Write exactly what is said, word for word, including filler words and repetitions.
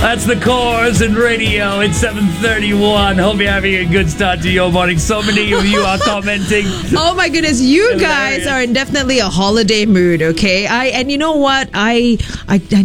That's the Cores and radio. It's seven thirty-one. Hope you're having a good start to your morning. So many of you are commenting. Oh my goodness, you Hilarious. guys are in definitely a holiday mood, okay? I and you know what? I I, I